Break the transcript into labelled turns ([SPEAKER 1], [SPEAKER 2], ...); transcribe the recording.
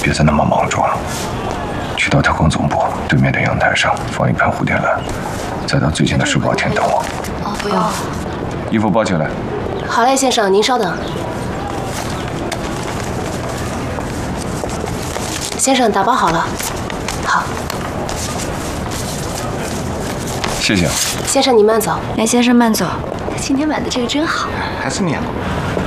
[SPEAKER 1] 别再那么莽撞了。去到特工总部对面的阳台上放一盆蝴蝶兰，再到最近的世宝田等我。
[SPEAKER 2] 哦，不用。
[SPEAKER 1] 衣服包起来。
[SPEAKER 2] 好嘞，先生，您稍等。先生，打包好了。好。
[SPEAKER 1] 谢谢。
[SPEAKER 2] 先生，您慢走。
[SPEAKER 3] 来，先生慢走。
[SPEAKER 2] 今天买的这个真好。
[SPEAKER 1] 还是你啊。